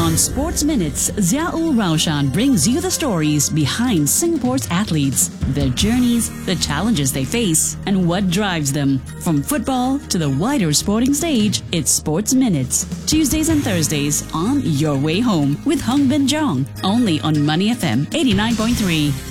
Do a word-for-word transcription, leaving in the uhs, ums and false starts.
On Sports Minutes, Ziaul Raushan brings you the stories behind Singapore's athletes, their journeys, the challenges they face, and what drives them. From football to the wider sporting stage, it's Sports Minutes. Tuesdays and Thursdays on Your Way Home with Hung Bin Jong, only on Money F M eighty-nine point three.